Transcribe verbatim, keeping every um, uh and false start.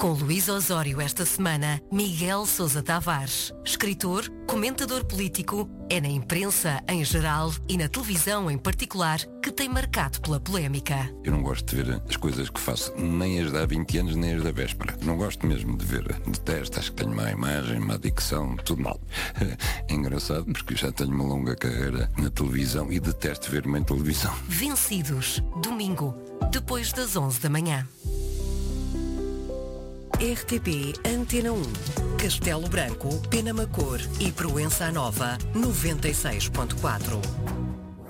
Com Luís Osório esta semana, Miguel Sousa Tavares, escritor, comentador político, é na imprensa em geral e na televisão em particular que tem marcado pela polémica. Eu não gosto de ver as coisas que faço, nem as de há vinte anos, nem as da véspera. Não gosto mesmo de ver. Detesto, acho que tenho má imagem, má dicção, tudo mal. É engraçado porque já tenho uma longa carreira na televisão e detesto ver-me em televisão. Vencidos, domingo, depois das onze da manhã. R T P Antena um, Castelo Branco, Penamacor e Proença Nova, noventa e seis ponto quatro.